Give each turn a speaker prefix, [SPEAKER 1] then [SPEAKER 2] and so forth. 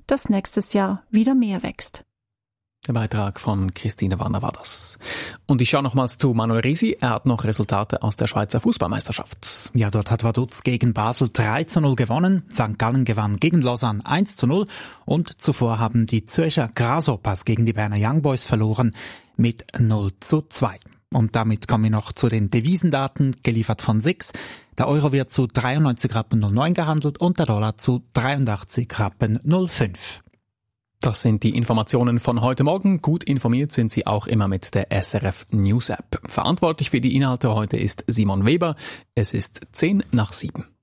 [SPEAKER 1] dass nächstes Jahr wieder mehr wächst.
[SPEAKER 2] Der Beitrag von Christine Wanner war das. Und ich schaue nochmals zu Manuel Risi. Er hat noch Resultate aus der Schweizer Fußballmeisterschaft.
[SPEAKER 3] Ja, dort hat Vaduz gegen Basel 3:0 gewonnen. St. Gallen gewann gegen Lausanne 1:0. Und zuvor haben die Zürcher Grasshoppers gegen die Berner Young Boys verloren mit 0:2. Und damit kommen wir noch zu den Devisendaten, geliefert von SIX. Der Euro wird zu 93,09 Rappen gehandelt und der Dollar zu 83,05 Rappen.
[SPEAKER 2] Das sind die Informationen von heute Morgen. Gut informiert sind Sie auch immer mit der SRF News App. Verantwortlich für die Inhalte heute ist Simon Weber. Es ist 6:50.